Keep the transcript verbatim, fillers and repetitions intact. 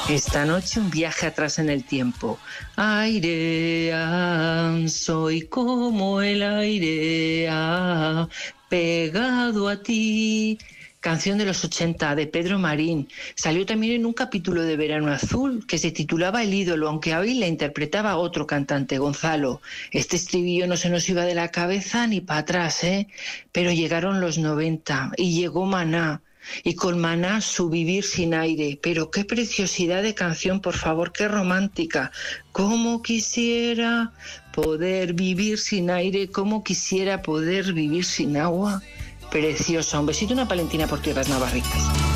Esta noche un viaje atrás en el tiempo. Aire, ah, soy como el aire, ah, pegado a ti. Canción de los ochenta, de Pedro Marín. Salió también en un capítulo de Verano Azul, que se titulaba El ídolo, aunque hoy la interpretaba otro cantante, Gonzalo. Este estribillo no se nos iba de la cabeza ni para atrás, ¿eh? Pero llegaron los noventa y llegó Maná. Y con Maná su Vivir sin aire. Pero qué preciosidad de canción, por favor, qué romántica. Cómo quisiera poder vivir sin aire, cómo quisiera poder vivir sin agua. Preciosa. Un besito y una palentina por tierras navarritas.